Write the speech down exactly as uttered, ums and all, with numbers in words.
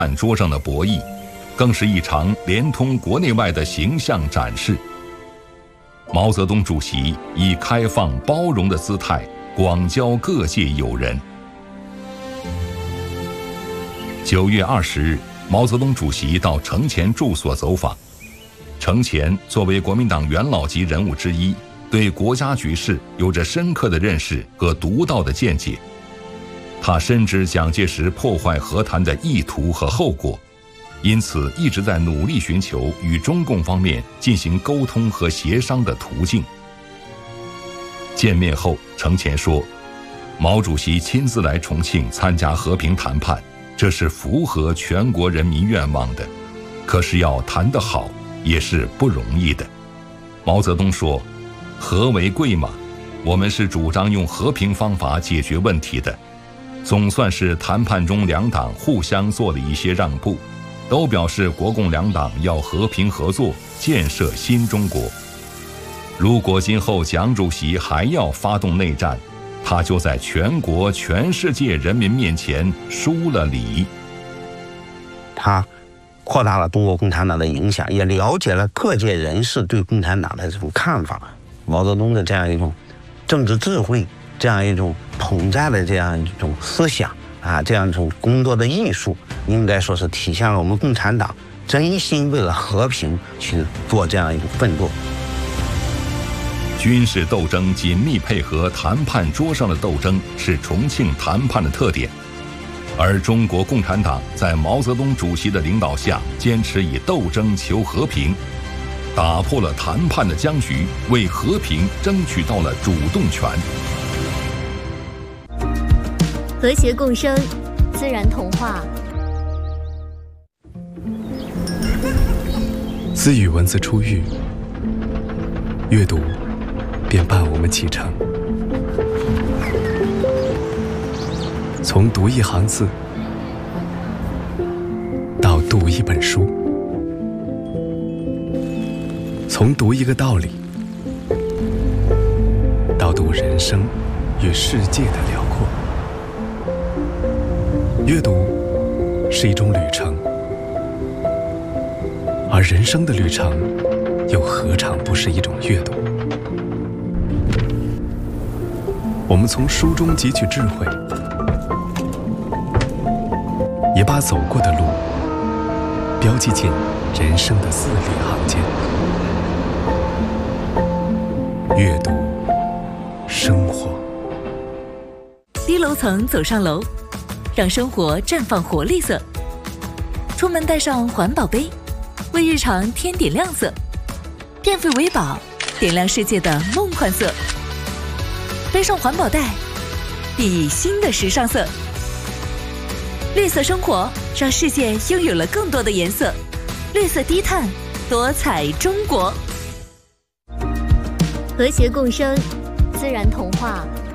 饭桌上的博弈，更是一场连通国内外的形象展示。毛泽东主席以开放包容的姿态广交各界友人。九月二十日，毛泽东主席到程潜住所走访。程潜作为国民党元老级人物之一，对国家局势有着深刻的认识和独到的见解。他深知蒋介石破坏和谈的意图和后果，因此一直在努力寻求与中共方面进行沟通和协商的途径。见面后，程潜说，毛主席亲自来重庆参加和平谈判，这是符合全国人民愿望的，可是要谈得好也是不容易的。毛泽东说，和为贵嘛，我们是主张用和平方法解决问题的，总算是谈判中两党互相做了一些让步，都表示国共两党要和平合作，建设新中国。如果今后蒋主席还要发动内战，他就在全国全世界人民面前输了礼。 他扩大了中国共产党的影响，也了解了各界人士对共产党的这种看法。毛泽东的这样一种政治智慧，这样一种统战的这样一种思想啊，这样一种工作的艺术，应该说是体现了我们共产党真心为了和平去做这样一种奋斗。 军事斗争紧密配合谈判桌上的斗争是重庆谈判的特点，而中国共产党在毛泽东主席的领导下，坚持以斗争求和平，打破了谈判的僵局，为和平争取到了主动权。 和谐共生，自然童话。 自与文字初遇，阅读便伴我们启程。从读一行字到读一本书，从读一个道理到读人生与世界的辽阔。阅读是一种旅程，而人生的旅程又何尝不是一种阅读？我们从书中汲取智慧，也把走过的路标记进人生的字里行间。阅读生活。 低楼层走上楼，让生活绽放活力色。出门带上环保杯，为日常添点亮色。电费为宝，点亮世界的梦幻色。背上环保袋，熠熠新的时尚色。绿色生活，让世界拥有了更多的颜色。绿色低碳，多彩中国。 和谐共生，自然童话。